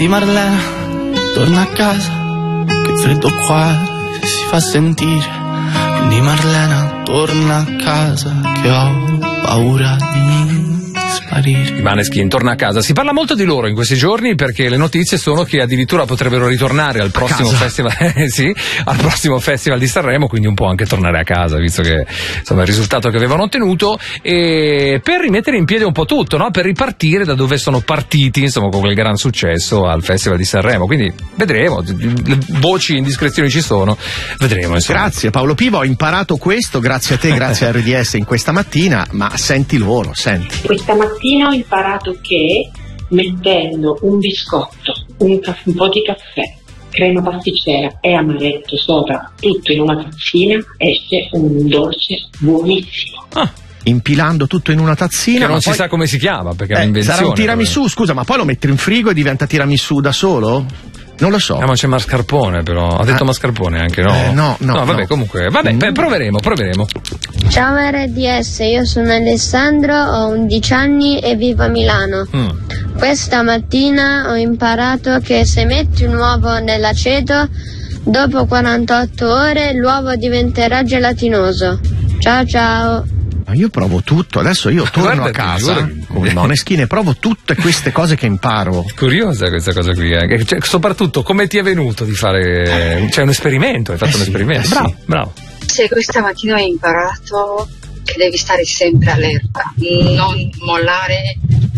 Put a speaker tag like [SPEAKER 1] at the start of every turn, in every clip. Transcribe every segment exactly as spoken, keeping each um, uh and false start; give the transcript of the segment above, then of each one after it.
[SPEAKER 1] Di Marlena, torna a casa, che freddo qua si fa sentire. Quindi Marlena, torna a casa, che ho paura di sparire.
[SPEAKER 2] I Maneskin, torna a casa. Si parla molto di loro in questi giorni perché le notizie sono che addirittura potrebbero ritornare al prossimo festival, eh, sì, al prossimo festival di Sanremo, quindi un po' anche tornare a casa, visto che insomma il risultato che avevano ottenuto, e per rimettere in piedi un po' tutto, no? Per ripartire da dove sono partiti, insomma, con quel gran successo al Festival di Sanremo. Quindi vedremo, le voci, indiscrezioni ci sono, vedremo. Insomma.
[SPEAKER 3] Grazie Paolo Pivo, ho imparato questo, grazie a te, grazie a R D S in questa mattina, ma senti loro, senti.
[SPEAKER 4] Questa mattina ho imparato che mettendo un biscotto, un, caff- un po' di caffè, crema pasticcera e amaretto sopra, tutto in una tazzina, esce un dolce buonissimo.
[SPEAKER 2] Ah.
[SPEAKER 3] Impilando tutto in una tazzina,
[SPEAKER 2] che non
[SPEAKER 3] ma
[SPEAKER 2] si
[SPEAKER 3] poi...
[SPEAKER 2] sa come si chiama, perché
[SPEAKER 3] eh,
[SPEAKER 2] è un'invenzione.
[SPEAKER 3] Sarà un tiramisù, come... scusa, ma poi lo metti in frigo e diventa tiramisù da solo? Non lo so.
[SPEAKER 2] Ah, ma c'è mascarpone, però. Ha detto ah. mascarpone anche, no?
[SPEAKER 3] Eh, no, no.
[SPEAKER 2] No, vabbè,
[SPEAKER 3] no.
[SPEAKER 2] comunque. Vabbè, mm. proveremo, proveremo.
[SPEAKER 5] Ciao R D S, io sono Alessandro, ho undici anni e vivo a Milano. Mm. Questa mattina ho imparato che se metti un uovo nell'aceto, dopo quarantotto ore l'uovo diventerà gelatinoso. Ciao ciao.
[SPEAKER 3] Io provo tutto, adesso io torno a casa con i Maneskin e provo tutte queste cose che imparo.
[SPEAKER 2] Curiosa questa cosa qui, eh. Cioè, soprattutto come ti è venuto di fare, eh. cioè un esperimento, hai fatto eh un sì, esperimento, eh bravo, sì. bravo.
[SPEAKER 6] Se questa mattina ho imparato che devi stare sempre allerta, non mollare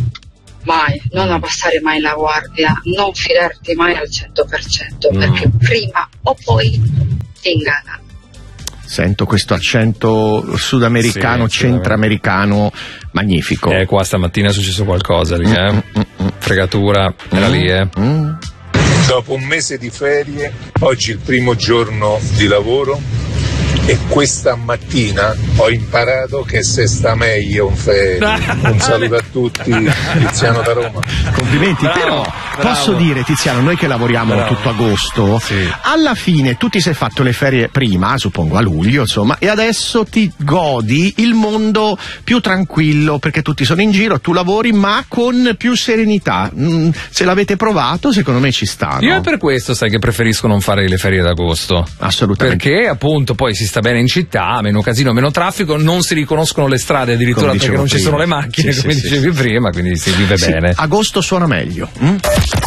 [SPEAKER 6] mai, non abbassare mai la guardia, non fidarti mai al cento per cento, mm. perché prima o poi ti ingannano.
[SPEAKER 3] Sento questo accento sudamericano, sì, centroamericano, magnifico.
[SPEAKER 2] Eh, qua stamattina è successo qualcosa lì, eh? Mm, mm, mm. Fregatura, era mm, lì, eh?
[SPEAKER 7] Mm. Dopo un mese di ferie, oggi il primo giorno di lavoro, e questa mattina ho imparato che se sta meglio un ferie. Un saluto a tutti, Tiziano da Roma.
[SPEAKER 3] Complimenti, bravo, però bravo. Posso dire, Tiziano, noi che lavoriamo bravo. tutto agosto, sì. alla fine tu ti sei fatto le ferie prima, suppongo a luglio, insomma, e adesso ti godi il mondo più tranquillo perché tutti sono in giro, tu lavori ma con più serenità. Mm, se l'avete provato, secondo me ci sta.
[SPEAKER 2] Io è per questo, sai, che preferisco non fare le ferie d'agosto.
[SPEAKER 3] Assolutamente.
[SPEAKER 2] Perché appunto poi si sta bene in città, meno casino, meno traffico, non si riconoscono le strade addirittura perché non prima. ci sono le macchine, sì, come sì, dicevi sì. prima, quindi si vive
[SPEAKER 3] sì,
[SPEAKER 2] bene.
[SPEAKER 3] Agosto suona meglio. Mm?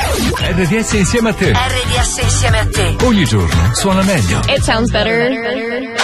[SPEAKER 8] R D S insieme a te.
[SPEAKER 9] R D S insieme a te.
[SPEAKER 8] Ogni giorno suona meglio.
[SPEAKER 9] It sounds better.